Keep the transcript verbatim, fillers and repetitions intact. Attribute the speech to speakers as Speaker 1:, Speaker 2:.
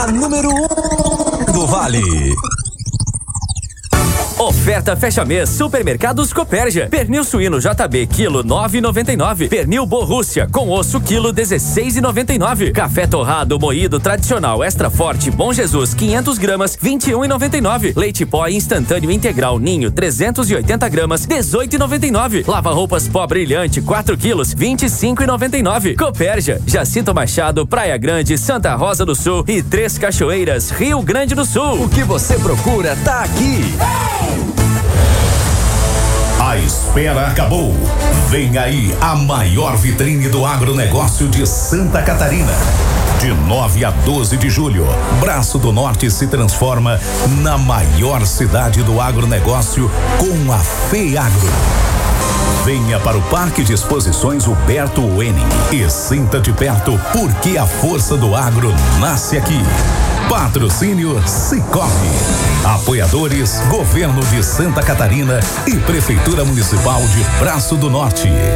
Speaker 1: a número um do Vale.
Speaker 2: Oferta fecha mês Supermercados Copérgia. Pernil suíno J B quilo nove e noventa e nove. Pernil Borrússia com osso quilo dezesseis e noventa e nove. Café torrado moído tradicional extra forte Bom Jesus quinhentas gramas vinte e um e noventa e nove. Leite pó instantâneo integral Ninho trezentos e oitenta gramas dezoito e noventa e nove. Lava roupas pó brilhante quatro quilos vinte e cinco e noventa e nove. Copérgia, Jacinto Machado, Praia Grande, Santa Rosa do Sul e Três Cachoeiras, Rio Grande do Sul.
Speaker 1: O que você procura tá aqui.
Speaker 3: A espera acabou. Vem aí a maior vitrine do agronegócio de Santa Catarina. De nove a doze de julho, Braço do Norte se transforma na maior cidade do agronegócio com a FEAGRO. Venha para o Parque de Exposições Huberto Wenning e sinta de perto porque a força do agro nasce aqui. Patrocínio Sicoob. Apoiadores Governo de Santa Catarina e Prefeitura Municipal de Braço do Norte.